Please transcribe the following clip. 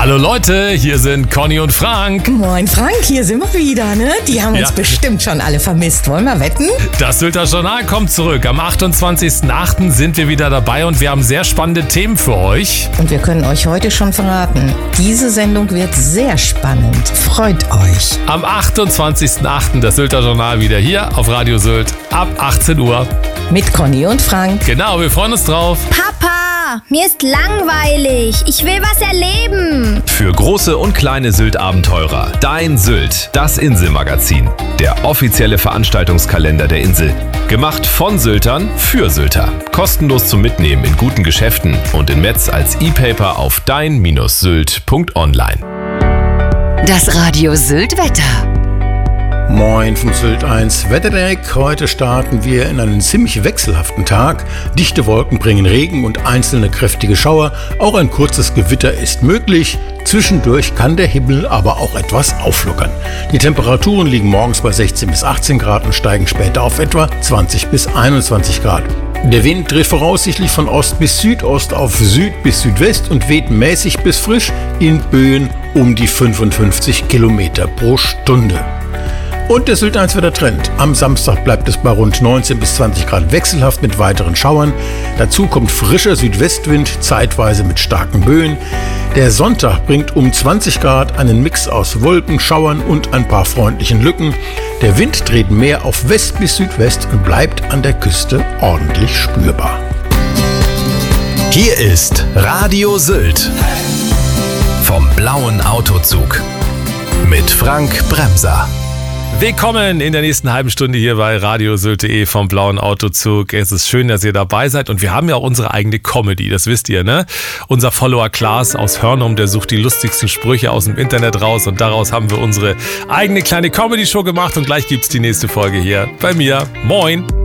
Hallo Leute, hier sind Conny und Frank. Moin Frank, hier sind wir wieder, ne? Die haben uns bestimmt schon alle vermisst. Wollen wir wetten? Das Sylter Journal kommt zurück. Am 28.08. sind wir wieder dabei und wir haben sehr spannende Themen für euch. Und wir können euch heute schon verraten, diese Sendung wird sehr spannend. Freut euch. Am 28.08. das Sylter Journal wieder hier auf Radio Sylt ab 18 Uhr. Mit Conny und Frank. Genau, wir freuen uns drauf. Papa, mir ist langweilig. Ich will was erleben. Für große und kleine Sylt-Abenteurer. Dein Sylt, das Inselmagazin. Der offizielle Veranstaltungskalender der Insel. Gemacht von Syltern für Sylter. Kostenlos zum Mitnehmen in guten Geschäften und in Metz als E-Paper auf dein-sylt.online. Das Radio Sylt Wetter. Moin vom Sylt 1 Wetterdeck. Heute starten wir in einen ziemlich wechselhaften Tag. Dichte Wolken bringen Regen und einzelne kräftige Schauer. Auch ein kurzes Gewitter ist möglich. Zwischendurch kann der Himmel aber auch etwas auflockern. Die Temperaturen liegen morgens bei 16 bis 18 Grad und steigen später auf etwa 20 bis 21 Grad. Der Wind dreht voraussichtlich von Ost bis Südost auf Süd bis Südwest und weht mäßig bis frisch in Böen um die 55 Kilometer pro Stunde. Und der Sylt 1 Wettertrend. Am Samstag bleibt es bei rund 19 bis 20 Grad wechselhaft mit weiteren Schauern. Dazu kommt frischer Südwestwind, zeitweise mit starken Böen. Der Sonntag bringt um 20 Grad einen Mix aus Wolken, Schauern und ein paar freundlichen Lücken. Der Wind dreht mehr auf West bis Südwest und bleibt an der Küste ordentlich spürbar. Hier ist Radio Sylt vom blauen Autozug mit Frank Bremser. Willkommen in der nächsten halben Stunde hier bei radiosylt.de vom blauen Autozug. Es ist schön, dass ihr dabei seid und wir haben ja auch unsere eigene Comedy, das wisst ihr, ne? Unser Follower Klaas aus Hörnum, der sucht die lustigsten Sprüche aus dem Internet raus und daraus haben wir unsere eigene kleine Comedy-Show gemacht und gleich gibt's die nächste Folge hier bei mir. Moin!